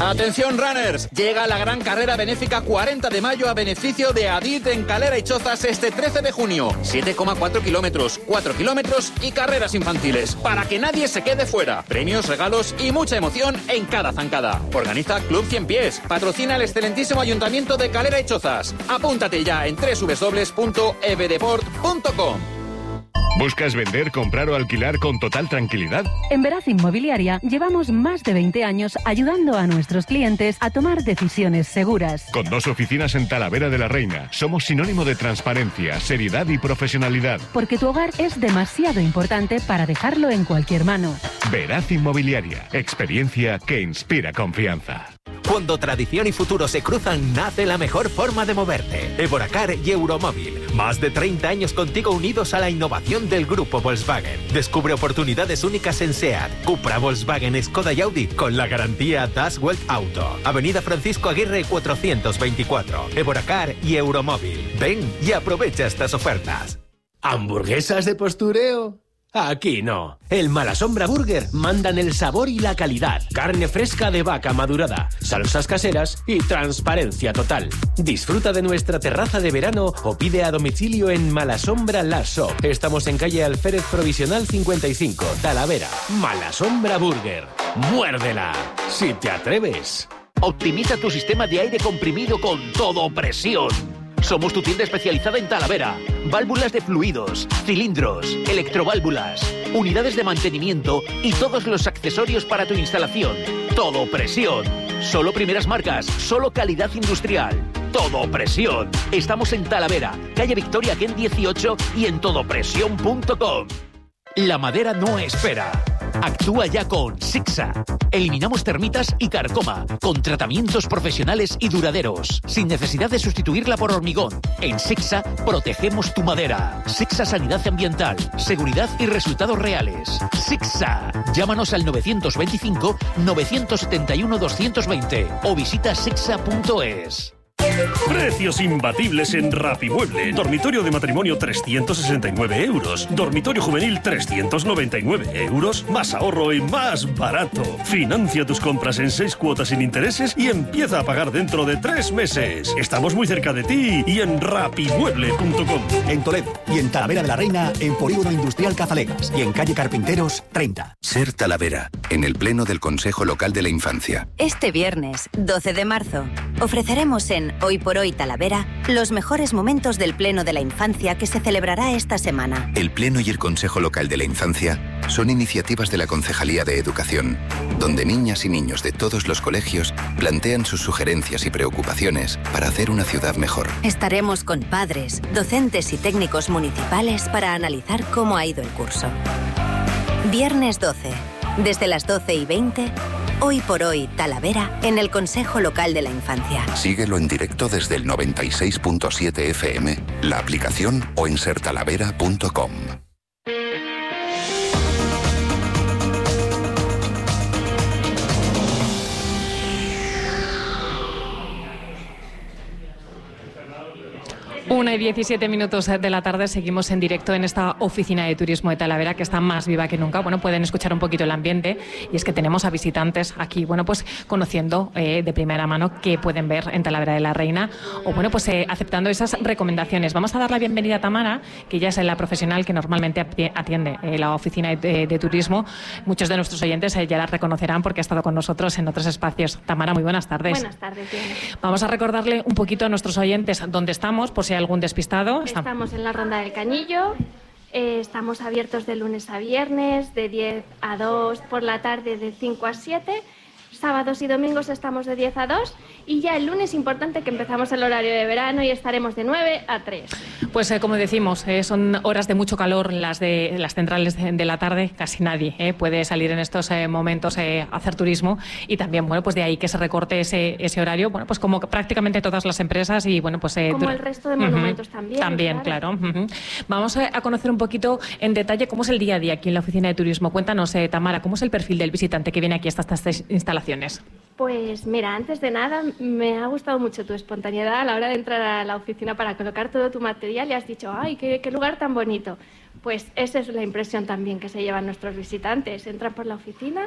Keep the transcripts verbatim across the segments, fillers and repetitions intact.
Atención runners, llega la gran carrera benéfica cuarenta de mayo a beneficio de Adit en Calera y Chozas este trece de junio. siete coma cuatro kilómetros, cuatro kilómetros y carreras infantiles, para que nadie se quede fuera. Premios, regalos y mucha emoción en cada zancada. Organiza Club Cien Pies, patrocina el excelentísimo Ayuntamiento de Calera y Chozas. Apúntate ya en doble u doble u doble u punto e b deport punto com. ¿Buscas vender, comprar o alquilar con total tranquilidad? En Veraz Inmobiliaria llevamos más de veinte años ayudando a nuestros clientes a tomar decisiones seguras. Con dos oficinas en Talavera de la Reina, somos sinónimo de transparencia, seriedad y profesionalidad. Porque tu hogar es demasiado importante para dejarlo en cualquier mano. Veraz Inmobiliaria, experiencia que inspira confianza. Cuando tradición y futuro se cruzan, nace la mejor forma de moverte. Evoracar y Euromóvil. Más de treinta años contigo unidos a la innovación del grupo Volkswagen. Descubre oportunidades únicas en SEAT, Cupra, Volkswagen, Skoda y Audi con la garantía Das Welt Auto. Avenida Francisco Aguirre cuatrocientos veinticuatro. Evoracar y Euromóvil. Ven y aprovecha estas ofertas. ¿Hamburguesas de postureo? Aquí no. El Malasombra Burger mandan el sabor y la calidad. Carne fresca de vaca madurada, salsas caseras y transparencia total. Disfruta de nuestra terraza de verano o pide a domicilio en Malasombra La Shop. Estamos en calle Alférez Provisional cincuenta y cinco, Talavera. Malasombra Burger. ¡Muérdela! Si te atreves. Optimiza tu sistema de aire comprimido con Todo Presión. Somos tu tienda especializada en Talavera. Válvulas de fluidos, cilindros, electroválvulas, unidades de mantenimiento y todos los accesorios para tu instalación. Todo Presión. Solo primeras marcas, solo calidad industrial. Todo Presión. Estamos en Talavera, calle Victoria Ken dieciocho y en todopresión punto com. La madera no espera. Actúa ya con Sixa. Eliminamos termitas y carcoma, con tratamientos profesionales y duraderos, sin necesidad de sustituirla por hormigón. En Sixa protegemos tu madera. Sixa Sanidad Ambiental, seguridad y resultados reales. Sixa. Llámanos al novecientos veinticinco, novecientos setenta y uno, doscientos veinte o visita sixa punto es. Precios imbatibles en Rapimueble. Dormitorio de matrimonio trescientos sesenta y nueve euros. Dormitorio juvenil trescientos noventa y nueve euros. Más ahorro y más barato. Financia tus compras en seis cuotas sin intereses y empieza a pagar dentro de tres meses. Estamos muy cerca de ti y en rapimueble punto com. En Toledo y en Talavera de la Reina, en Polígono Industrial Cazalegas y en calle Carpinteros treinta. Ser Talavera, en el Pleno del Consejo Local de la Infancia. Este viernes, doce de marzo, ofreceremos en Hoy por Hoy Talavera los mejores momentos del Pleno de la Infancia que se celebrará esta semana. El Pleno y el Consejo Local de la Infancia son iniciativas de la Concejalía de Educación, donde niñas y niños de todos los colegios plantean sus sugerencias y preocupaciones para hacer una ciudad mejor. Estaremos con padres, docentes y técnicos municipales para analizar cómo ha ido el curso. Viernes doce, desde las doce y veinte, Hoy por Hoy Talavera, en el Consejo Local de la Infancia. Síguelo en directo desde el noventa y seis punto siete F M, la aplicación o en ser talavera punto com. Una y diecisiete minutos de la tarde, seguimos en directo en esta oficina de turismo de Talavera, que está más viva que nunca. Bueno, pueden escuchar un poquito el ambiente, y es que tenemos a visitantes aquí, bueno, pues conociendo eh, de primera mano qué pueden ver en Talavera de la Reina, o bueno, pues eh, aceptando esas recomendaciones. Vamos a dar la bienvenida a Tamara, que ya es la profesional que normalmente atiende eh, la oficina de, de turismo. Muchos de nuestros oyentes eh, ya la reconocerán porque ha estado con nosotros en otros espacios. Tamara, muy buenas tardes. Buenas tardes, bien. Vamos a recordarle un poquito a nuestros oyentes dónde estamos, por si hay algún despistado. Estamos en la Ronda del Cañillo, eh, estamos abiertos de lunes a viernes, de diez a dos, por la tarde de cinco a siete, sábados y domingos estamos de diez a dos, y ya el lunes importante que empezamos el horario de verano y estaremos de nueve a tres. Pues eh, como decimos, eh, son horas de mucho calor las de las centrales de, de la tarde. Casi nadie eh, puede salir en estos eh, momentos eh, a hacer turismo, y también, bueno, pues de ahí que se recorte ese, ese horario, bueno, pues como prácticamente todas las empresas, y bueno, pues... Eh, como el resto de monumentos uh-huh, también. También, claro. claro. Uh-huh. Vamos a, a conocer un poquito en detalle cómo es el día a día aquí en la oficina de turismo. Cuéntanos, eh, Tamara, ¿cómo es el perfil del visitante que viene aquí hasta estas instalaciones? Pues mira, antes de nada, me ha gustado mucho tu espontaneidad a la hora de entrar a la oficina para colocar todo tu material, y has dicho, ¡ay, qué, qué lugar tan bonito! Pues esa es la impresión también que se llevan nuestros visitantes. Entran por la oficina,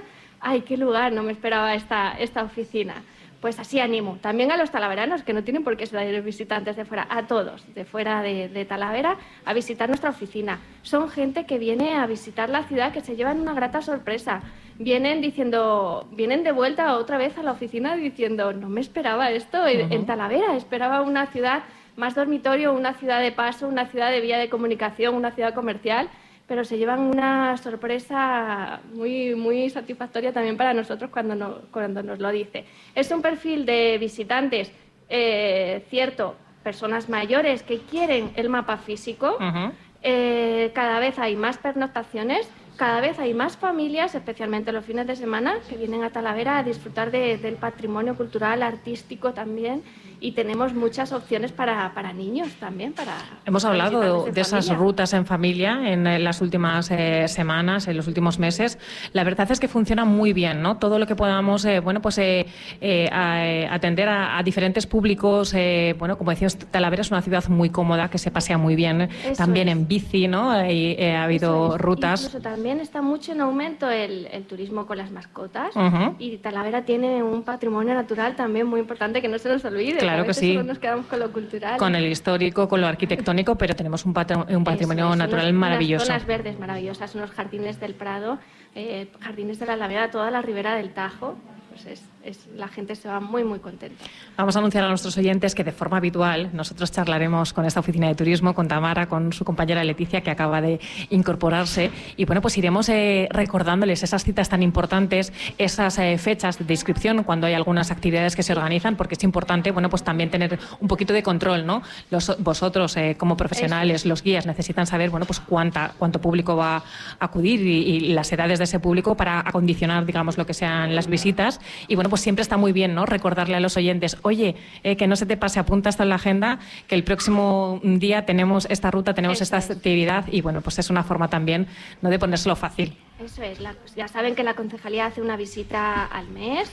¡ay, qué lugar! No me esperaba esta, esta oficina. Pues así animo. También a los talaveranos, que no tienen por qué ser visitantes de fuera, a todos de fuera de, de Talavera, a visitar nuestra oficina. Son gente que viene a visitar la ciudad, que se llevan una grata sorpresa. Vienen diciendo, vienen de vuelta otra vez a la oficina diciendo, no me esperaba esto uh-huh. en Talavera, esperaba una ciudad más dormitorio, una ciudad de paso, una ciudad de vía de comunicación, una ciudad comercial, pero se llevan una sorpresa muy, muy satisfactoria también para nosotros cuando, no, cuando nos lo dice. Es un perfil de visitantes, eh, cierto, personas mayores que quieren el mapa físico, uh-huh. eh, cada vez hay más pernoctaciones, cada vez hay más familias, especialmente los fines de semana, que vienen a Talavera a disfrutar de, del patrimonio cultural, artístico también, y tenemos muchas opciones para, para niños también. Para, Hemos para hablado de, de esas familia. rutas en familia en, en las últimas eh, semanas, en los últimos meses. La verdad es que funciona muy bien, ¿no? Todo lo que podamos, eh, bueno, pues eh, eh, a, atender a, a diferentes públicos. Eh, bueno, como decíamos, Talavera es una ciudad muy cómoda, que se pasea muy bien, Eso también es. en bici, ¿no? Y, eh, ha habido rutas. Incluso también está mucho en aumento el, el turismo con las mascotas, uh-huh. y Talavera tiene un patrimonio natural también muy importante que no se nos olvide. Claro que sí. Solo nos quedamos con lo cultural. Con el histórico, con lo arquitectónico, pero tenemos un, patri un patrimonio es, natural unos, maravilloso. Unas zonas verdes maravillosas, unos jardines del Prado, eh, jardines de la Alameda, toda la ribera del Tajo. Pues es, es, la gente se va muy, muy contenta. Vamos a anunciar a nuestros oyentes que de forma habitual nosotros charlaremos con esta oficina de turismo, con Tamara, con su compañera Leticia, que acaba de incorporarse. Y bueno, pues iremos eh, recordándoles esas citas tan importantes, esas eh, fechas de inscripción cuando hay algunas actividades que se organizan, porque es importante, bueno, pues también tener un poquito de control, ¿no? Los, vosotros, eh, como profesionales, Eso. los guías, necesitan saber, bueno, pues cuánta, cuánto público va a acudir y, y las edades de ese público para acondicionar, digamos, lo que sean las visitas. Y bueno, pues siempre está muy bien, ¿no? Recordarle a los oyentes, oye, eh, que no se te pase, apunta esto en la agenda, que el próximo día tenemos esta ruta, tenemos Eso esta es. actividad, y bueno, pues es una forma también, ¿no?, de ponérselo fácil. Eso es, la, ya saben que la concejalía hace una visita al mes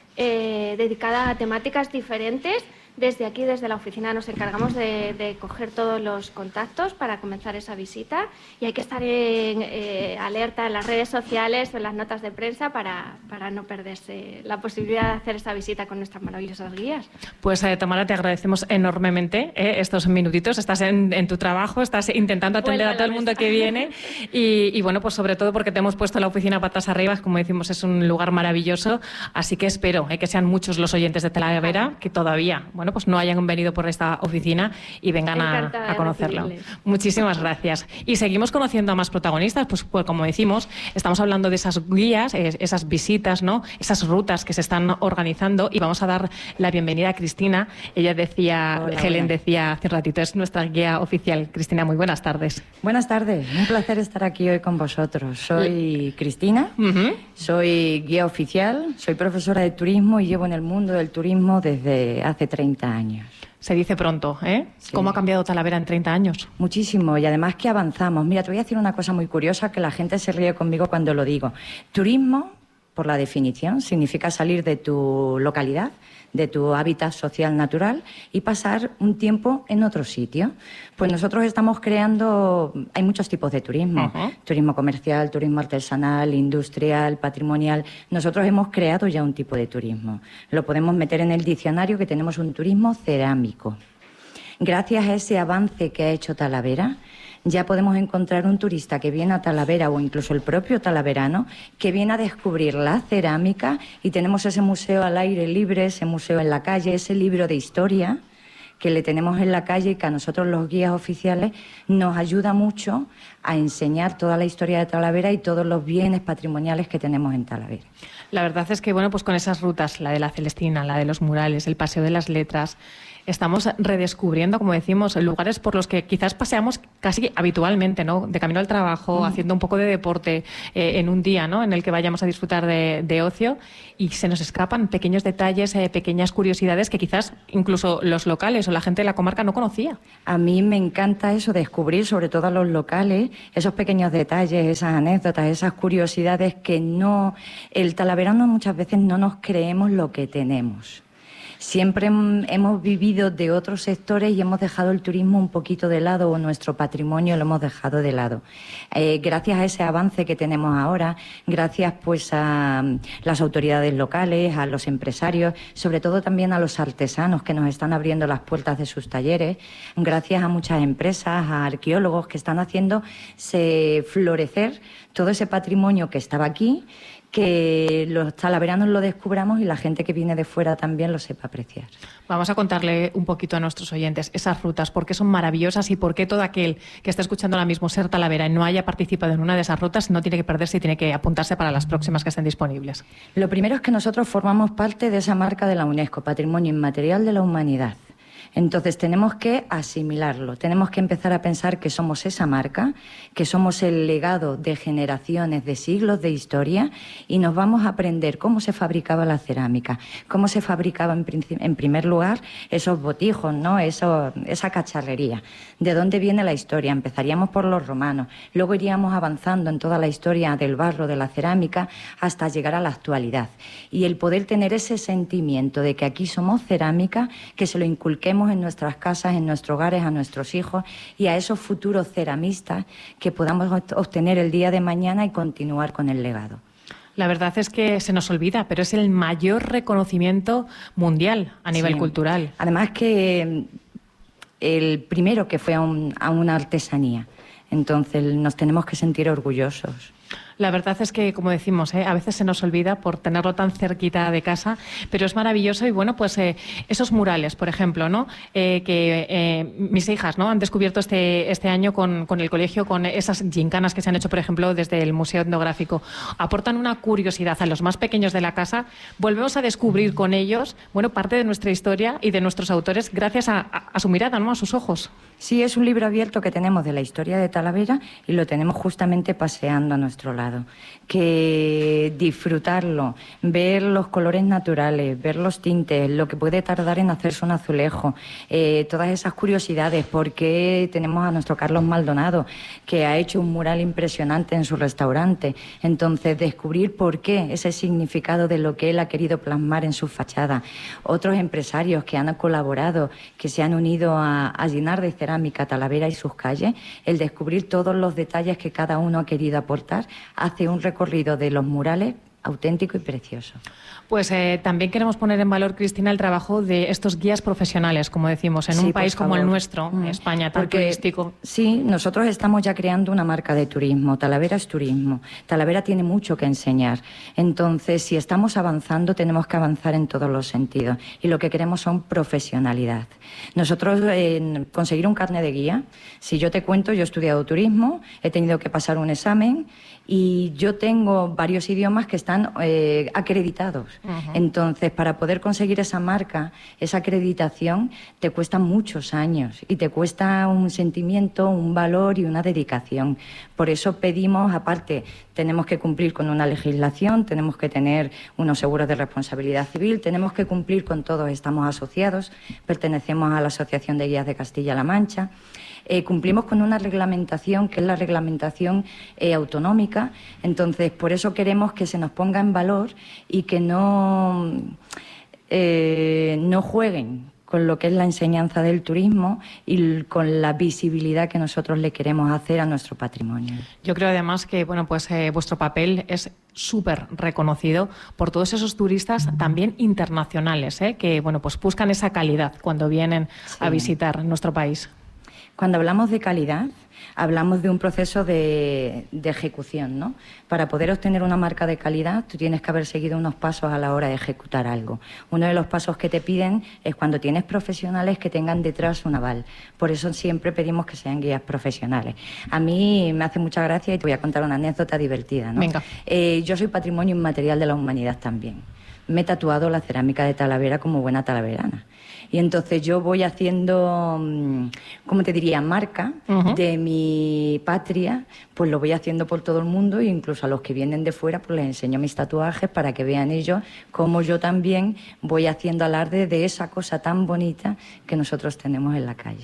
eh, dedicada a temáticas diferentes. Desde aquí, desde la oficina, nos encargamos de, de coger todos los contactos para comenzar esa visita, y hay que estar en, eh, alerta en las redes sociales o en las notas de prensa para, para no perderse la posibilidad de hacer esa visita con nuestras maravillosas guías. Pues eh, Tamara, te agradecemos enormemente eh, estos minutitos. Estás en, en tu trabajo, estás intentando atender Vuelve a todo el mundo que viene y, y bueno, pues sobre todo porque te hemos puesto la oficina patas arriba, como decimos, es un lugar maravilloso, así que espero eh, que sean muchos los oyentes de Talavera que todavía, bueno, pues no hayan venido por esta oficina y vengan a, a conocerlo. Muchísimas gracias. Y seguimos conociendo a más protagonistas, pues, pues como decimos, estamos hablando de esas guías, esas visitas, ¿no?, esas rutas que se están organizando, y vamos a dar la bienvenida a Cristina. Ella decía, Hola, Helen buenas. decía hace ratito, es nuestra guía oficial. Cristina, muy buenas tardes. Buenas tardes, un placer estar aquí hoy con vosotros. Soy Cristina, uh-huh. soy guía oficial, soy profesora de turismo y llevo en el mundo del turismo desde hace treinta años. Se dice pronto, ¿eh? Sí. ¿Cómo ha cambiado Talavera en treinta años? Muchísimo, y además que avanzamos. Mira, te voy a decir una cosa muy curiosa, que la gente se ríe conmigo cuando lo digo. Turismo, por la definición, significa salir de tu localidad, de tu hábitat social natural, y pasar un tiempo en otro sitio. Pues nosotros estamos creando, hay muchos tipos de turismo, uh-huh. turismo comercial, turismo artesanal, industrial, patrimonial. Nosotros hemos creado ya un tipo de turismo. Lo podemos meter en el diccionario, que tenemos un turismo cerámico. Gracias a ese avance que ha hecho Talavera, ya podemos encontrar un turista que viene a Talavera, o incluso el propio talaverano, que viene a descubrir la cerámica, y tenemos ese museo al aire libre, ese museo en la calle, ese libro de historia que le tenemos en la calle y que a nosotros los guías oficiales nos ayuda mucho a enseñar toda la historia de Talavera y todos los bienes patrimoniales que tenemos en Talavera. La verdad es que, bueno, pues con esas rutas, la de la Celestina, la de los murales, el Paseo de las Letras, estamos redescubriendo, como decimos, lugares por los que quizás paseamos casi habitualmente, ¿no?, de camino al trabajo, mm. haciendo un poco de deporte eh, en un día, ¿no?, en el que vayamos a disfrutar de, de ocio, y se nos escapan pequeños detalles, eh, pequeñas curiosidades que quizás incluso los locales o la gente de la comarca no conocía. A mí me encanta eso, descubrir, sobre todo a los locales, esos pequeños detalles, esas anécdotas, esas curiosidades que no, el talaverano muchas veces no nos creemos lo que tenemos. Siempre hemos vivido de otros sectores y hemos dejado el turismo un poquito de lado, o nuestro patrimonio lo hemos dejado de lado. Eh, gracias a ese avance que tenemos ahora, gracias pues a las autoridades locales, a los empresarios, sobre todo también a los artesanos que nos están abriendo las puertas de sus talleres, gracias a muchas empresas, a arqueólogos que están haciendo se florecer todo ese patrimonio que estaba aquí, que los talaveranos lo descubramos y la gente que viene de fuera también lo sepa apreciar. Vamos a contarle un poquito a nuestros oyentes esas rutas, por qué son maravillosas y por qué todo aquel que está escuchando ahora mismo Ser Talavera y no haya participado en una de esas rutas no tiene que perderse y tiene que apuntarse para las próximas que estén disponibles. Lo primero es que nosotros formamos parte de esa marca de la UNESCO, Patrimonio Inmaterial de la Humanidad. Entonces tenemos que asimilarlo, tenemos que empezar a pensar que somos esa marca, que somos el legado de generaciones, de siglos de historia, y nos vamos a aprender cómo se fabricaba la cerámica, cómo se fabricaba en, en primer lugar esos botijos, ¿no? Eso, esa cacharrería, de dónde viene la historia. Empezaríamos por los romanos, luego iríamos avanzando en toda la historia del barro, de la cerámica, hasta llegar a la actualidad. Y el poder tener ese sentimiento de que aquí somos cerámica, que se lo inculquemos en nuestras casas, en nuestros hogares, a nuestros hijos y a esos futuros ceramistas que podamos obtener el día de mañana y continuar con el legado. La verdad es que se nos olvida, pero es el mayor reconocimiento mundial a nivel sí. cultural. Además que el primero que fue a, un, a una artesanía, entonces nos tenemos que sentir orgullosos. La verdad es que, como decimos, ¿eh? a veces se nos olvida por tenerlo tan cerquita de casa, pero es maravilloso. Y bueno, pues eh, esos murales, por ejemplo, ¿no? Eh, que eh, mis hijas, ¿no? han descubierto este, este año con, con el colegio, con esas gincanas que se han hecho, por ejemplo, desde el Museo Etnográfico. Aportan una curiosidad a los más pequeños de la casa. Volvemos a descubrir con ellos, bueno, parte de nuestra historia y de nuestros autores gracias a, a, a su mirada, ¿no? A sus ojos. Sí, es un libro abierto que tenemos de la historia de Talavera y lo tenemos justamente paseando a nuestro lado. Que disfrutarlo, ver los colores naturales, ver los tintes, lo que puede tardar en hacerse un azulejo, eh, todas esas curiosidades, porque tenemos a nuestro Carlos Maldonado, que ha hecho un mural impresionante en su restaurante. Entonces, descubrir por qué ese significado de lo que él ha querido plasmar en su fachada. Otros empresarios que han colaborado, que se han unido a, a llenar de cerámica Talavera y sus calles, el descubrir todos los detalles que cada uno ha querido aportar, hace un recorrido de los murales auténtico y precioso. Pues eh, también queremos poner en valor, Cristina, el trabajo de estos guías profesionales, como decimos, en sí, un país como el nuestro, mm. España, tan Porque, turístico. Sí, nosotros estamos ya creando una marca de turismo. Talavera es turismo. Talavera tiene mucho que enseñar. Entonces, si estamos avanzando, tenemos que avanzar en todos los sentidos. Y lo que queremos son profesionalidad. Nosotros, eh, conseguir un carnet de guía, si yo te cuento, yo he estudiado turismo, he tenido que pasar un examen y yo tengo varios idiomas que están eh, acreditados. Uh-huh. Entonces, para poder conseguir esa marca, esa acreditación, te cuesta muchos años y te cuesta un sentimiento, un valor y una dedicación. Por eso pedimos, aparte, tenemos que cumplir con una legislación, tenemos que tener unos seguros de responsabilidad civil, tenemos que cumplir con todos, estamos asociados, pertenecemos a la Asociación de Guías de Castilla-La Mancha. Eh, cumplimos con una reglamentación que es la reglamentación eh, autonómica, entonces por eso queremos que se nos ponga en valor y que no, eh, no jueguen con lo que es la enseñanza del turismo y con la visibilidad que nosotros le queremos hacer a nuestro patrimonio. Yo creo además que bueno, pues eh, vuestro papel es súper reconocido por todos esos turistas también internacionales, ¿eh? que bueno, pues buscan esa calidad cuando vienen sí. a visitar nuestro país. Cuando hablamos de calidad, hablamos de un proceso de, de ejecución, ¿no? Para poder obtener una marca de calidad, tú tienes que haber seguido unos pasos a la hora de ejecutar algo. Uno de los pasos que te piden es cuando tienes profesionales que tengan detrás un aval. Por eso siempre pedimos que sean guías profesionales. A mí me hace mucha gracia y te voy a contar una anécdota divertida, ¿no? Venga. Eh, yo soy Patrimonio Inmaterial de la Humanidad también. Me he tatuado la cerámica de Talavera como buena talaverana. Y entonces yo voy haciendo, ¿cómo te diría?, marca uh-huh. de mi patria, pues lo voy haciendo por todo el mundo e incluso a los que vienen de fuera pues les enseño mis tatuajes para que vean ellos cómo yo también voy haciendo alarde de esa cosa tan bonita que nosotros tenemos en la calle.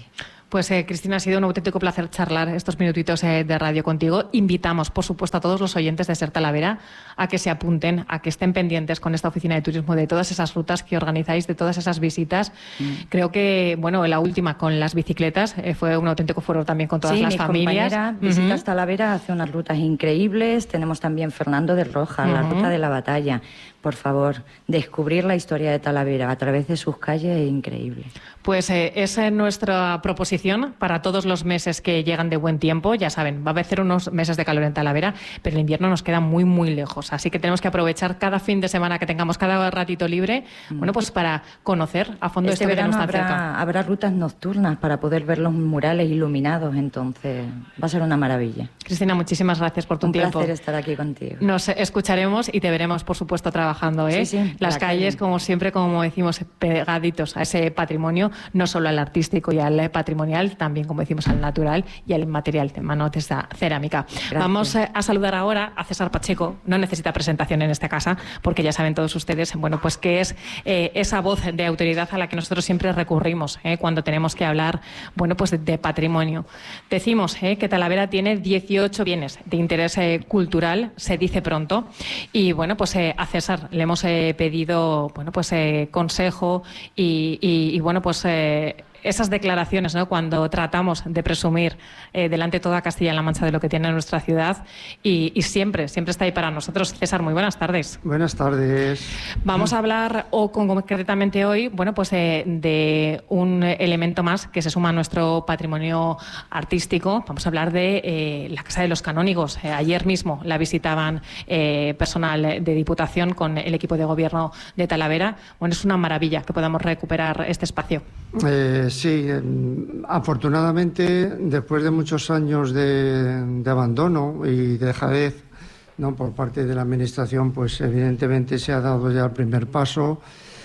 Pues eh, Cristina, ha sido un auténtico placer charlar estos minutitos eh, de radio contigo. Invitamos, por supuesto, a todos los oyentes de Ser Talavera a que se apunten, a que estén pendientes con esta oficina de turismo de todas esas rutas que organizáis, de todas esas visitas. Mm. Creo que, bueno, la última con las bicicletas eh, fue un auténtico foro también con todas sí, las mi familias. Compañera, Visitas uh-huh. Talavera hace unas rutas increíbles. Tenemos también Fernando de Roja, uh-huh. la ruta de la batalla. Por favor, descubrir la historia de Talavera a través de sus calles es increíble. Pues eh, esa es nuestra proposición para todos los meses que llegan de buen tiempo. Ya saben, va a haber unos meses de calor en Talavera, pero el invierno nos queda muy, muy lejos. Así que tenemos que aprovechar cada fin de semana que tengamos, cada ratito libre, mm. bueno, pues para conocer a fondo este esto que verano tenemos tan habrá, cerca. Habrá rutas nocturnas para poder ver los murales iluminados, entonces va a ser una maravilla. Cristina, muchísimas gracias por tu Un tiempo. Un placer estar aquí contigo. Nos escucharemos y te veremos, por supuesto, trabajando, ¿eh? Sí, sí, las calles, calle. Como siempre, como decimos, pegaditos a ese patrimonio, no solo al artístico y al patrimonial, también, como decimos, al natural y al inmaterial, de mano de esta cerámica. Gracias. Vamos a saludar ahora a César Pacheco. No necesita presentación en esta casa, porque ya saben todos ustedes, bueno, pues que es eh, esa voz de autoridad a la que nosotros siempre recurrimos eh, cuando tenemos que hablar, bueno, pues de, de patrimonio. Decimos eh, que Talavera tiene dieciocho bienes de interés eh, cultural, se dice pronto, y bueno, pues eh, a César le hemos eh, pedido, bueno, pues eh, consejo y, y, y bueno, pues eh, esas declaraciones, ¿no? Cuando tratamos de presumir eh, delante de toda Castilla-La Mancha de lo que tiene nuestra ciudad y, y siempre, siempre está ahí para nosotros. César, muy buenas tardes. Buenas tardes. Vamos a hablar, o concretamente hoy, bueno, pues eh, de un elemento más que se suma a nuestro patrimonio artístico. Vamos a hablar de eh, la Casa de los Canónigos. Eh, ayer mismo la visitaban eh, personal de Diputación con el equipo de gobierno de Talavera. Bueno, es una maravilla que podamos recuperar este espacio. Eh, sí, eh, afortunadamente, después de muchos años de, de abandono y de dejadez, ¿no?, por parte de la Administración, pues evidentemente se ha dado ya el primer paso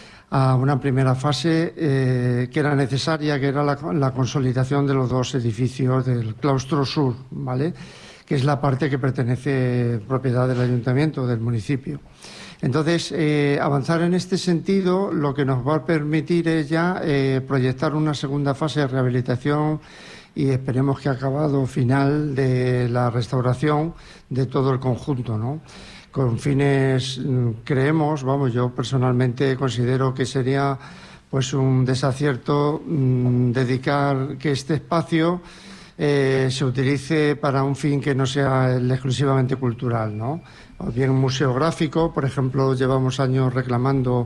a una primera fase eh, que era necesaria, que era la, la consolidación de los dos edificios del claustro sur, ¿vale?, que es la parte que pertenece propiedad del Ayuntamiento, del municipio. Entonces, eh, avanzar en este sentido lo que nos va a permitir es ya eh, proyectar una segunda fase de rehabilitación y esperemos que acabado final de la restauración de todo el conjunto, ¿no? Con fines, creemos, vamos, yo personalmente considero que sería pues un desacierto mmm, dedicar que este espacio eh, se utilice para un fin que no sea el exclusivamente cultural, ¿no? O bien museográfico, por ejemplo, llevamos años reclamando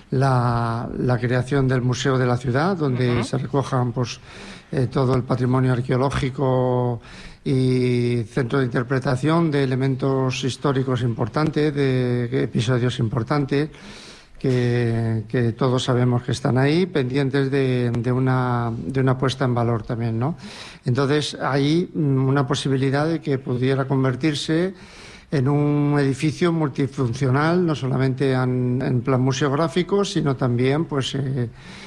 la, la creación del Museo de la Ciudad, donde uh-huh. se recojan pues, eh, todo el patrimonio arqueológico y centro de interpretación de elementos históricos importantes, de episodios importantes, que, que todos sabemos que están ahí, pendientes de, de, una, de una puesta en valor también, ¿no? Entonces, hay una posibilidad de que pudiera convertirse en un edificio multifuncional, no solamente en, en plan museográfico, sino también, pues, eh,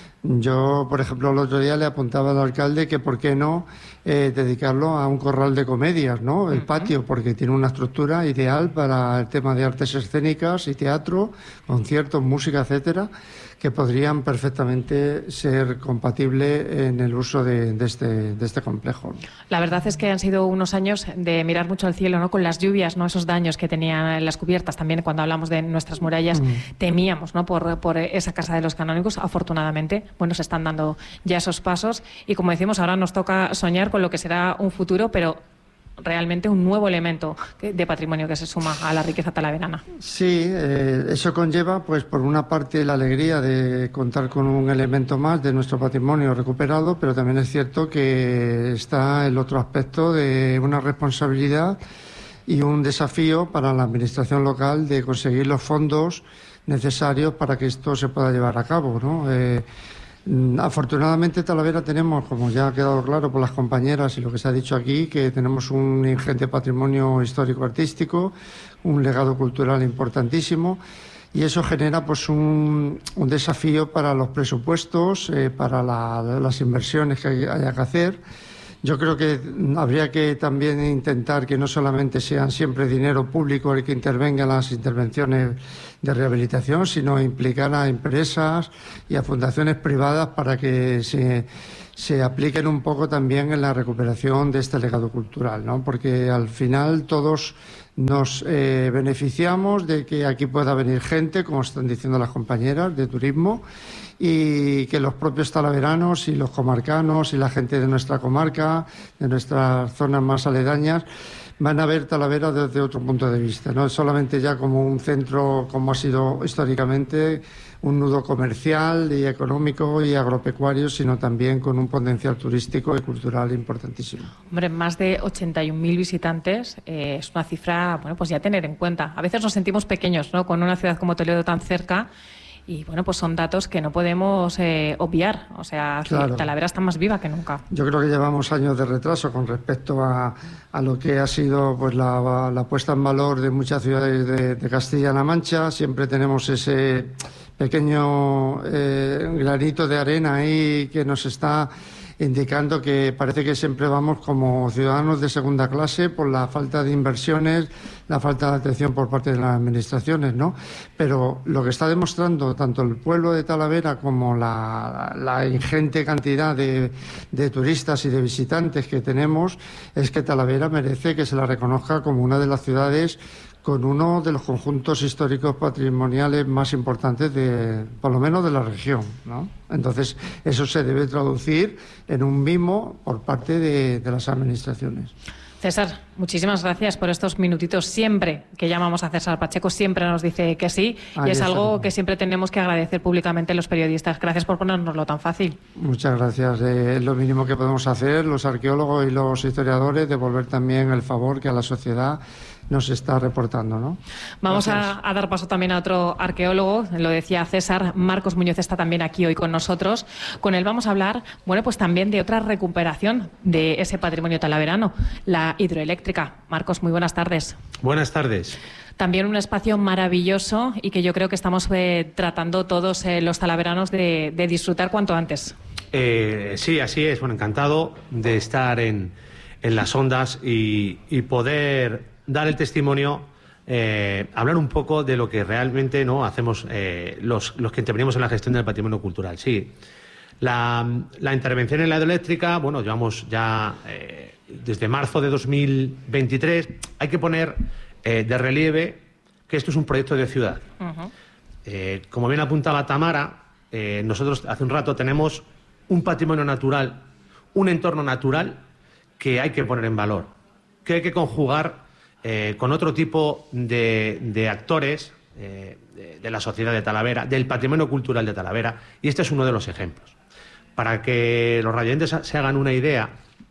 yo, por ejemplo, el otro día le apuntaba al alcalde que por qué no eh, dedicarlo a un corral de comedias, ¿no? El uh-huh. patio, porque tiene una estructura ideal para el tema de artes escénicas y teatro, conciertos, música, etcétera, que podrían perfectamente ser compatibles en el uso de, de, este, de este complejo. La verdad es que han sido unos años de mirar mucho al cielo, ¿no? Con las lluvias, ¿no? Esos daños que tenían las cubiertas. También cuando hablamos de nuestras murallas mm. temíamos, ¿no? Por, por esa Casa de los Canónigos. Afortunadamente, bueno, se están dando ya esos pasos y, como decimos, ahora nos toca soñar con lo que será un futuro, pero realmente un nuevo elemento de patrimonio que se suma a la riqueza talaverana. Sí, eh, eso conlleva, pues, por una parte la alegría de contar con un elemento más de nuestro patrimonio recuperado, pero también es cierto que está el otro aspecto de una responsabilidad y un desafío para la administración local de conseguir los fondos necesarios para que esto se pueda llevar a cabo, ¿no? Eh, Afortunadamente, Talavera tenemos, como ya ha quedado claro por las compañeras y lo que se ha dicho aquí, que tenemos un ingente patrimonio histórico-artístico, un legado cultural importantísimo, y eso genera pues un, un desafío para los presupuestos, eh, para la, las inversiones que haya que hacer. Yo creo que habría que también intentar que no solamente sean siempre dinero público el que intervenga en las intervenciones de rehabilitación, sino implicar a empresas y a fundaciones privadas para que se, se apliquen un poco también en la recuperación de este legado cultural, ¿no? Porque al final todos nos eh, beneficiamos de que aquí pueda venir gente, como están diciendo las compañeras, de turismo, y que los propios talaveranos y los comarcanos y la gente de nuestra comarca, de nuestras zonas más aledañas, van a ver Talavera desde otro punto de vista, no solamente ya como un centro, como ha sido históricamente, un nudo comercial y económico y agropecuario, sino también con un potencial turístico y cultural importantísimo. Hombre, más de ochenta y un mil visitantes eh, es una cifra, bueno, pues ya tener en cuenta. A veces nos sentimos pequeños, ¿no?, con una ciudad como Toledo tan cerca. Y bueno, pues son datos que no podemos eh, obviar. O sea, claro, Talavera está más viva que nunca. Yo creo que llevamos años de retraso con respecto a, a lo que ha sido pues la, la puesta en valor de muchas ciudades de, de Castilla-La Mancha. Siempre tenemos ese pequeño eh, granito de arena ahí que nos está indicando que parece que siempre vamos como ciudadanos de segunda clase por la falta de inversiones, la falta de atención por parte de las administraciones, ¿no? Pero lo que está demostrando tanto el pueblo de Talavera como la, la ingente cantidad de, de turistas y de visitantes que tenemos es que Talavera merece que se la reconozca como una de las ciudades con uno de los conjuntos históricos patrimoniales más importantes, de, por lo menos de la región, ¿no? Entonces, eso se debe traducir en un mimo por parte de, de las administraciones. César, muchísimas gracias por estos minutitos. Siempre que llamamos a César Pacheco, siempre nos dice que sí, Ahí y es algo que siempre tenemos que agradecer públicamente los periodistas. Gracias por ponérnoslo tan fácil. Muchas gracias. Eh, es lo mínimo que podemos hacer, los arqueólogos y los historiadores, devolver también el favor que a la sociedad nos está reportando, ¿no? Vamos a, a dar paso también a otro arqueólogo, lo decía César, Marcos Muñoz está también aquí hoy con nosotros. Con él vamos a hablar, bueno, pues también de otra recuperación de ese patrimonio talaverano, la hidroeléctrica. Marcos, muy buenas tardes. Buenas tardes. También un espacio maravilloso y que yo creo que estamos eh, tratando todos eh, los talaveranos de, de disfrutar cuanto antes. Eh, sí, así es. Bueno, encantado de estar en, en las ondas y, y poder dar el testimonio, eh, hablar un poco de lo que realmente no hacemos eh, los, los que intervenimos en la gestión del patrimonio cultural. Sí, la, la intervención en la hidroeléctrica, bueno, llevamos ya eh, desde marzo de dos mil veintitrés. Hay que poner eh, de relieve que esto es un proyecto de ciudad. Uh-huh. eh, como bien apuntaba Tamara, eh, nosotros hace un rato tenemos un patrimonio natural, un entorno natural que hay que poner en valor, que hay que conjugar Eh, con otro tipo de, de actores eh, de, de la sociedad de Talavera, del patrimonio cultural de Talavera, y este es uno de los ejemplos. Para que los radioyentes se hagan una idea,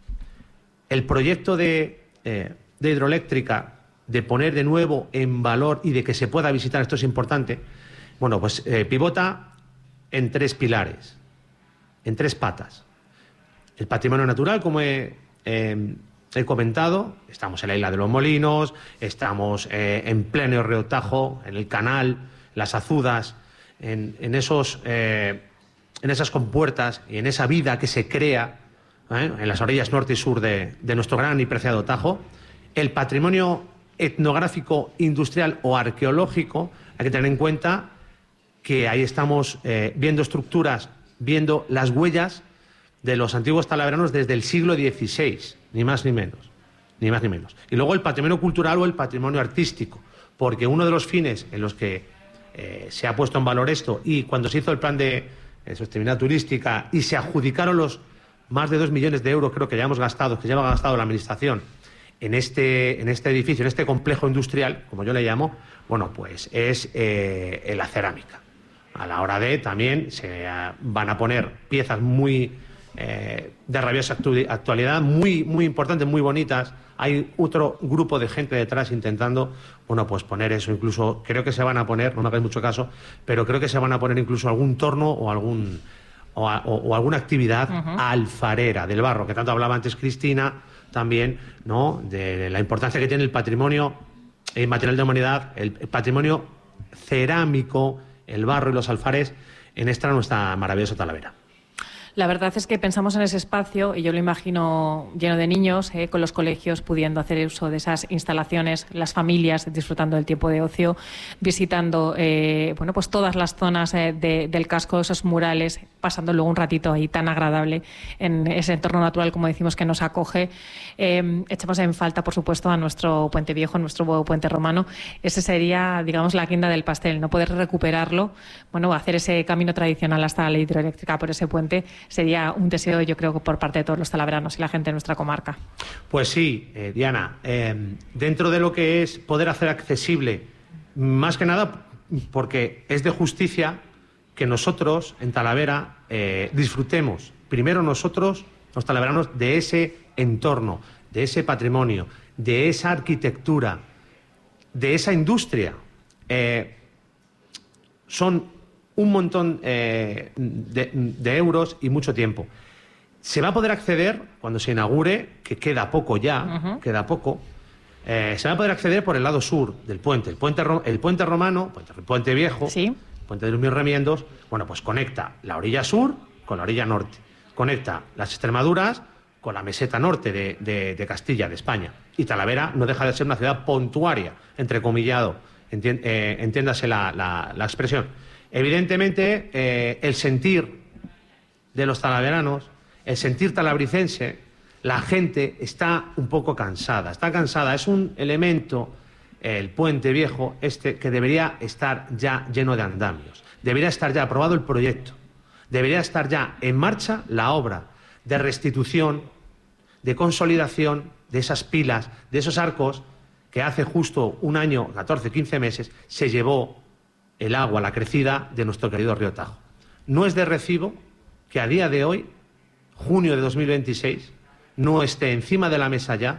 el proyecto de, eh, de hidroeléctrica, de poner de nuevo en valor y de que se pueda visitar, esto es importante, bueno, pues eh, pivota en tres pilares, en tres patas. El patrimonio natural, como he eh, he comentado, estamos en la isla de los Molinos, estamos eh, en pleno río Tajo, en el canal, las Azudas, en, en, esos, eh, en esas compuertas y en esa vida que se crea ¿eh? en las orillas norte y sur de, de nuestro gran y preciado Tajo. El patrimonio etnográfico, industrial o arqueológico, hay que tener en cuenta que ahí estamos eh, viendo estructuras, viendo las huellas de los antiguos talaveranos desde el siglo dieciséis, ni más ni menos, ni más ni menos. Y luego el patrimonio cultural o el patrimonio artístico, porque uno de los fines en los que eh, se ha puesto en valor esto, y cuando se hizo el plan de eh, sostenibilidad turística y se adjudicaron los más de dos millones de euros, creo que ya hemos gastado, que lleva gastado la Administración en este, en este edificio, en este complejo industrial, como yo le llamo, bueno, pues es eh, la cerámica. A la hora de también se uh, van a poner piezas muy Eh, de rabiosa actualidad, muy, muy importantes, muy bonitas. Hay otro grupo de gente detrás intentando, bueno, pues poner eso. Incluso creo que se van a poner, no me hagáis mucho caso, pero creo que se van a poner incluso algún torno o algún o, a, o, o alguna actividad uh-huh. alfarera del barro, que tanto hablaba antes Cristina, también, ¿no?, de la importancia que tiene el patrimonio eh, material de humanidad, el, el patrimonio cerámico, el barro y los alfares en esta nuestra maravillosa Talavera. La verdad es que pensamos en ese espacio y yo lo imagino lleno de niños, eh, con los colegios pudiendo hacer uso de esas instalaciones, las familias disfrutando del tiempo de ocio, visitando eh, bueno, pues todas las zonas eh, de, del casco, esos murales, pasando luego un ratito ahí tan agradable en ese entorno natural, como decimos, que nos acoge. Eh, echamos en falta, por supuesto, a nuestro puente viejo, nuestro puente romano. Ese sería, digamos, la guinda del pastel, no poder recuperarlo, bueno, hacer ese camino tradicional hasta la hidroeléctrica por ese puente. Sería un deseo, yo creo, por parte de todos los talaveranos y la gente de nuestra comarca. Pues sí, eh, Diana, eh, dentro de lo que es poder hacer accesible, más que nada porque es de justicia que nosotros en Talavera eh, disfrutemos, primero nosotros, los talaveranos, de ese entorno, de ese patrimonio, de esa arquitectura, de esa industria. Eh, son un montón eh, de, de euros y mucho tiempo. Se va a poder acceder cuando se inaugure, que queda poco ya, uh-huh. queda poco, eh, se va a poder acceder por el lado sur del puente. El puente, el puente romano, puente, el puente viejo, ¿sí? El puente de los Mil Remiendos, bueno, pues conecta la orilla sur con la orilla norte. Conecta las Extremaduras con la meseta norte de, de, de Castilla, de España. Y Talavera no deja de ser una ciudad portuaria, entrecomillado, entien, eh, entiéndase la, la, la expresión. Evidentemente, eh, el sentir de los talaveranos, el sentir talabricense, la gente está un poco cansada, está cansada. Es un elemento, eh, el puente viejo, este, que debería estar ya lleno de andamios. Debería estar ya aprobado el proyecto. Debería estar ya en marcha la obra de restitución, de consolidación de esas pilas, de esos arcos que hace justo un año, catorce, quince meses, se llevó el agua, la crecida de nuestro querido río Tajo. No es de recibo que a día de hoy, junio de dos mil veintiséis, no esté encima de la mesa ya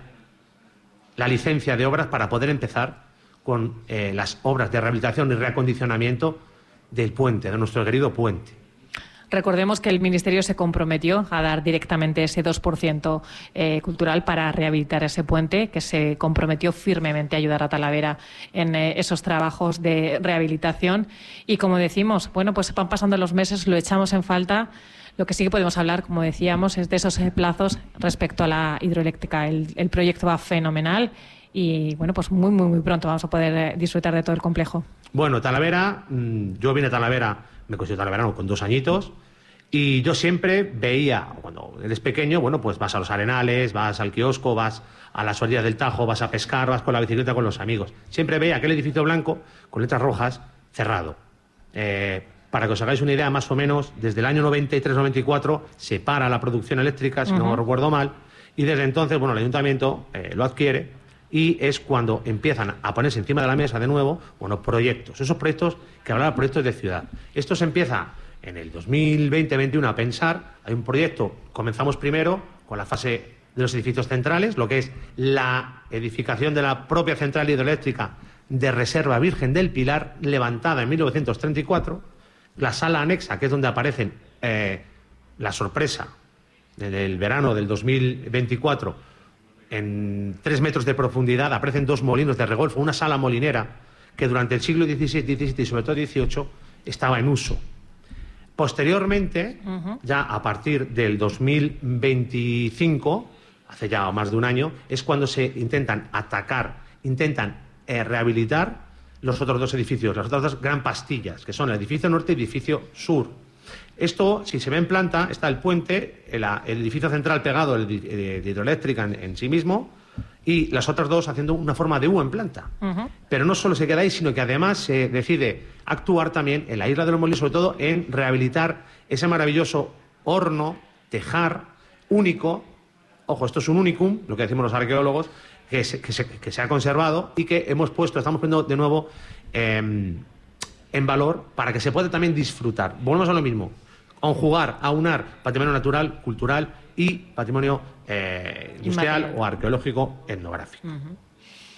la licencia de obras para poder empezar con eh, las obras de rehabilitación y reacondicionamiento del puente, de nuestro querido puente. Recordemos que el Ministerio se comprometió a dar directamente ese dos por ciento eh, cultural para rehabilitar ese puente, que se comprometió firmemente a ayudar a Talavera en eh, esos trabajos de rehabilitación. Y como decimos, bueno, pues van pasando los meses, lo echamos en falta. Lo que sí que podemos hablar, como decíamos, es de esos plazos respecto a la hidroeléctrica. El, el proyecto va fenomenal y, bueno, pues muy, muy, muy pronto vamos a poder disfrutar de todo el complejo. Bueno, Talavera, yo vine a Talavera, me considero talaverano con dos añitos, y yo siempre veía, cuando eres pequeño, bueno, pues vas a los arenales, vas al kiosco, vas a las orillas del Tajo, vas a pescar, vas con la bicicleta con los amigos. Siempre veía aquel edificio blanco con letras rojas cerrado. Eh, para que os hagáis una idea, más o menos, desde el año noventa y tres noventa y cuatro se para la producción eléctrica, si uh-huh. no me recuerdo mal, y desde entonces, bueno, el ayuntamiento eh, lo adquiere y es cuando empiezan a ponerse encima de la mesa de nuevo, bueno, proyectos. Esos proyectos que hablaba proyectos de ciudad. Esto se empieza en el dos mil veinte veintiuno a pensar. Hay un proyecto, comenzamos primero con la fase de los edificios centrales, lo que es la edificación de la propia central hidroeléctrica de Reserva Virgen del Pilar, levantada en mil novecientos treinta y cuatro, la sala anexa, que es donde aparecen eh, la sorpresa del verano del dos mil veinticuatro, en tres metros de profundidad aparecen dos molinos de regolfo, una sala molinera que durante el siglo dieciséis, diecisiete y sobre todo dieciocho estaba en uso. Posteriormente, uh-huh. ya a partir del dos mil veinticinco, hace ya más de un año, es cuando se intentan atacar, intentan eh, rehabilitar los otros dos edificios, las otras dos gran pastillas, que son el edificio norte y el edificio sur. Esto, si se ve en planta, está el puente, el, el edificio central pegado el de, de hidroeléctrica en, en sí mismo, y las otras dos haciendo una forma de U en planta. Uh-huh. Pero no solo se queda ahí, sino que además se decide actuar también en la isla de los Molinos, sobre todo en rehabilitar ese maravilloso horno, tejar, único. Ojo, esto es un unicum, lo que decimos los arqueólogos, que se, que se, que se ha conservado y que hemos puesto, estamos poniendo de nuevo eh, en valor para que se pueda también disfrutar. Volvemos a lo mismo, conjugar, aunar patrimonio natural, cultural y patrimonio eh, industrial o arqueológico etnográfico. Uh-huh.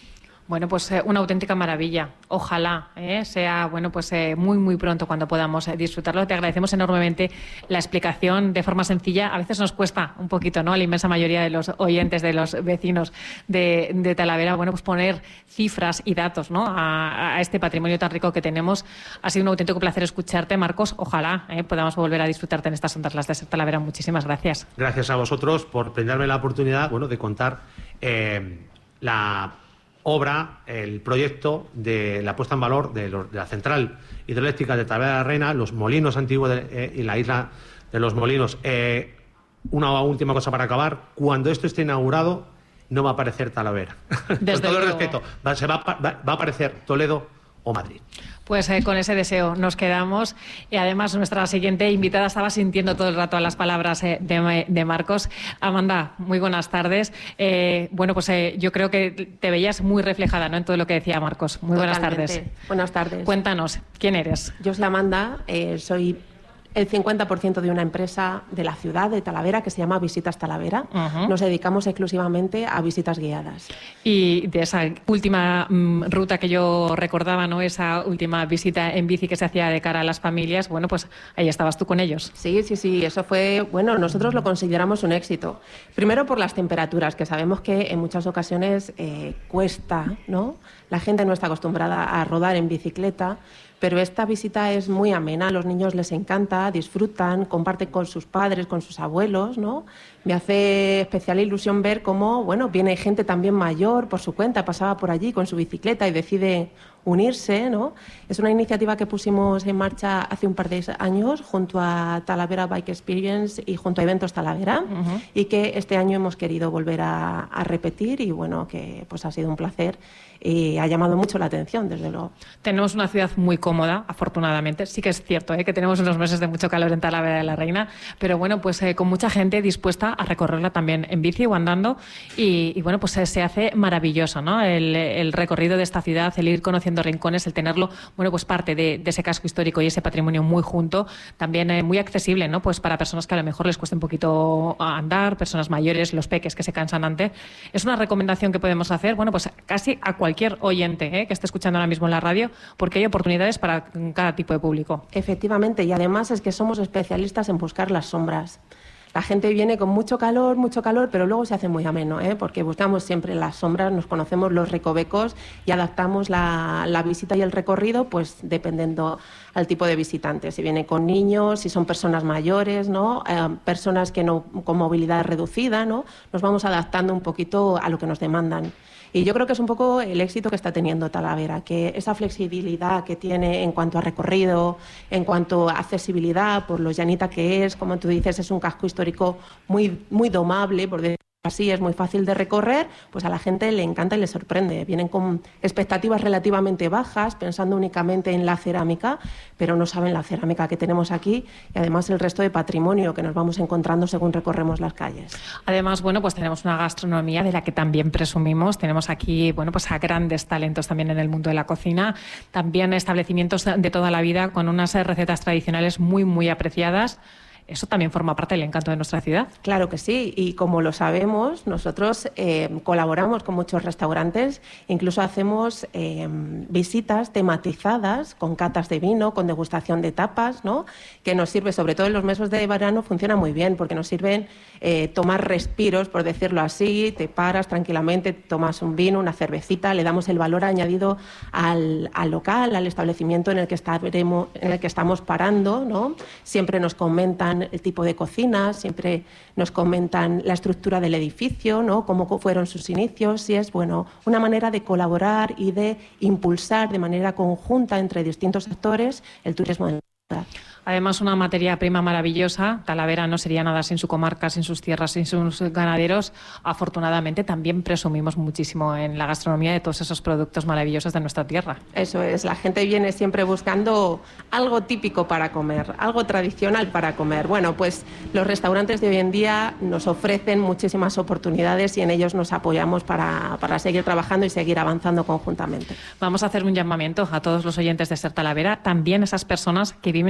Bueno, pues eh, una auténtica maravilla. Ojalá eh, sea bueno, pues eh, muy, muy pronto cuando podamos eh, disfrutarlo. Te agradecemos enormemente la explicación de forma sencilla. A veces nos cuesta un poquito, ¿no? A la inmensa mayoría de los oyentes, de los vecinos de, de Talavera, bueno, pues poner cifras y datos, ¿no? a, a este patrimonio tan rico que tenemos. Ha sido un auténtico placer escucharte, Marcos. Ojalá eh, podamos volver a disfrutarte en estas ondas las de Ser Talavera. Muchísimas gracias. Gracias a vosotros por brindarme la oportunidad, bueno, de contar eh, la obra, el proyecto de la puesta en valor de, los, de la central hidroeléctrica de Talavera de la Reina, los molinos antiguos de, eh, y la isla de los molinos. Eh, una última cosa para acabar: cuando esto esté inaugurado, no va a aparecer Talavera. Con todo el respeto, va, se va, va, va a aparecer Toledo o Madrid. Pues eh, con ese deseo nos quedamos. Y además nuestra siguiente invitada estaba sintiendo todo el rato las palabras eh, de, de Marcos. Amanda, muy buenas tardes. Eh, bueno, pues eh, yo creo que te veías muy reflejada, ¿no?, en todo lo que decía Marcos. Muy buenas Totalmente. tardes. Buenas tardes. Cuéntanos, ¿quién eres? Yo soy Amanda, eh, soy el cincuenta por ciento de una empresa de la ciudad de Talavera que se llama Visitas Talavera. Uh-huh. Nos dedicamos exclusivamente a visitas guiadas. Y de esa última mm, ruta que yo recordaba, ¿no?, esa última visita en bici que se hacía de cara a las familias, bueno, pues ahí estabas tú con ellos. Sí, sí, sí, eso fue, bueno, nosotros lo consideramos un éxito. Primero por las temperaturas, que sabemos que en muchas ocasiones eh, cuesta, ¿no? La gente no está acostumbrada a rodar en bicicleta. Pero esta visita es muy amena, a los niños les encanta, disfrutan, comparten con sus padres, con sus abuelos, ¿no? Me hace especial ilusión ver cómo, bueno, viene gente también mayor por su cuenta, pasaba por allí con su bicicleta y decide unirse, ¿no? Es una iniciativa que pusimos en marcha hace un par de años junto a Talavera Bike Experience y junto a Eventos Talavera, uh-huh. y que este año hemos querido volver a, a repetir y, bueno, que pues ha sido un placer y ha llamado mucho la atención, desde luego. Tenemos una ciudad muy cómoda, afortunadamente. Sí que es cierto, ¿eh?, que tenemos unos meses de mucho calor en Talavera de la Reina, pero bueno, pues eh, con mucha gente dispuesta a recorrerla también en bici o andando y, y bueno, pues eh, se hace maravilloso, ¿no?, el, el recorrido de esta ciudad, el ir conociendo rincones, el tenerlo, bueno, pues parte de, de ese casco histórico y ese patrimonio muy junto, también eh, muy accesible, ¿no?, pues para personas que a lo mejor les cuesta un poquito andar, personas mayores, los peques que se cansan antes. Es una recomendación que podemos hacer, bueno, pues casi a cualquier oyente ¿eh? que esté escuchando ahora mismo en la radio, porque hay oportunidades para cada tipo de público. Efectivamente, y además es que somos especialistas en buscar las sombras. La gente viene con mucho calor, mucho calor, pero luego se hace muy ameno, ¿eh? porque buscamos siempre las sombras, nos conocemos los recovecos y adaptamos la, la visita y el recorrido, pues dependiendo al tipo de visitante. Si viene con niños, si son personas mayores, ¿no? Eh, personas que no, con movilidad reducida, ¿no? Nos vamos adaptando un poquito a lo que nos demandan. Y yo creo que es un poco el éxito que está teniendo Talavera, que esa flexibilidad que tiene en cuanto a recorrido, en cuanto a accesibilidad, por lo llanita que es, como tú dices, es un casco histórico muy, muy domable, por decirlo así, es muy fácil de recorrer, pues a la gente le encanta y le sorprende. Vienen con expectativas relativamente bajas, pensando únicamente en la cerámica, pero no saben la cerámica que tenemos aquí y además el resto de patrimonio que nos vamos encontrando según recorremos las calles. Además, bueno, pues tenemos una gastronomía de la que también presumimos. Tenemos aquí, bueno, pues a grandes talentos también en el mundo de la cocina, también establecimientos de toda la vida con unas recetas tradicionales muy, muy apreciadas. Eso también forma parte del encanto de nuestra ciudad. Claro que sí, y como lo sabemos, nosotros eh, colaboramos con muchos restaurantes, incluso hacemos eh, visitas tematizadas con catas de vino, con degustación de tapas, ¿no?, que nos sirve, sobre todo en los meses de verano, funciona muy bien, porque nos sirven eh, tomar respiros, por decirlo así, te paras tranquilamente, tomas un vino, una cervecita, le damos el valor añadido al, al local, al establecimiento en el que estaremos, en el que estamos parando, ¿no? Siempre nos comentan el tipo de cocina, siempre nos comentan la estructura del edificio, ¿no?, cómo fueron sus inicios, y es, bueno, una manera de colaborar y de impulsar de manera conjunta entre distintos sectores el turismo de la ciudad. Además, una materia prima maravillosa. Talavera no sería nada sin su comarca, sin sus tierras, sin sus ganaderos. Afortunadamente, también presumimos muchísimo en la gastronomía de todos esos productos maravillosos de nuestra tierra. Eso es, la gente viene siempre buscando algo típico para comer, algo tradicional para comer. Bueno, pues los restaurantes de hoy en día nos ofrecen muchísimas oportunidades y en ellos nos apoyamos para, para seguir trabajando y seguir avanzando conjuntamente. Vamos a hacer un llamamiento a todos los oyentes de Ser Talavera, también esas personas que viven aquí, que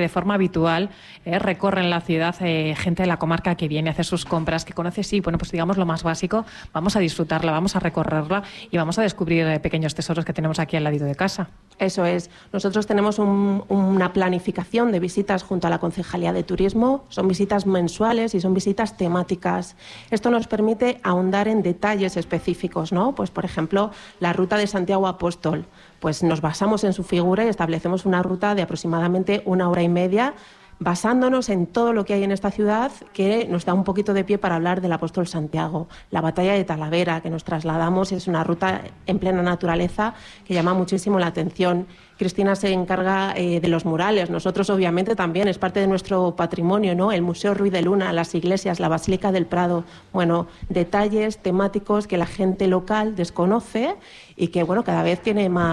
de forma habitual eh, recorren la ciudad eh, gente de la comarca que viene a hacer sus compras, que conoce, sí, bueno, pues digamos lo más básico, vamos a disfrutarla, vamos a recorrerla y vamos a descubrir eh, pequeños tesoros que tenemos aquí al ladito de casa. Eso es. Nosotros tenemos un, una planificación de visitas junto a la Concejalía de Turismo. Son visitas mensuales y son visitas temáticas. Esto nos permite ahondar en detalles específicos, ¿no? Pues, por ejemplo, la ruta de Santiago Apóstol. Pues nos basamos en su figura y establecemos una ruta de aproximadamente una hora y media, basándonos en todo lo que hay en esta ciudad que nos da un poquito de pie para hablar del apóstol Santiago. La batalla de Talavera, que nos trasladamos, es una ruta en plena naturaleza que llama muchísimo la atención. Cristina se encarga eh, de los murales. Nosotros, obviamente, también es parte de nuestro patrimonio, ¿no? El Museo Ruiz de Luna, las iglesias, la Basílica del Prado. Bueno, detalles temáticos que la gente local desconoce y que, bueno, cada vez tiene más